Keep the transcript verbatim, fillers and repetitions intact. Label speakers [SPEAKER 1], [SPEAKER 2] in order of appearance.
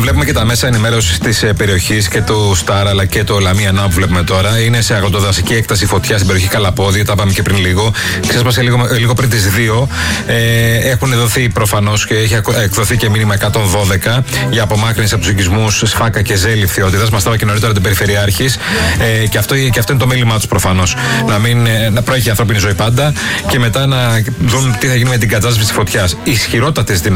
[SPEAKER 1] βλέπουμε και τα μέσα ενημέρωση τη περιοχή και του Σταρ αλλά και το Λαμία Ναου που βλέπουμε τώρα. Είναι σε αγροτοδασική έκταση φωτιά στην περιοχή Καλαπόδη, τα είπαμε και πριν λίγο. Ξέσπασε λίγο, λίγο πριν τις δύο. Ε, έχουν δοθεί προφανώς και έχει εκδοθεί και μήνυμα εκατόν δώδεκα για απομάκρυνση από τους οικισμούς Σφάκα και Ζέλη Φθιώτιδας. Μας τα είπε και νωρίτερα την Περιφερειάρχης. Ε, και, αυτό, και αυτό είναι το μέλημά τους προφανώς. Να, μην, να προέχει η ανθρώπινη ζωή πάντα και μετά να δουν τι θα γίνει με την κατάσβεση της φωτιάς. Ισχυρότατες δυνάμεις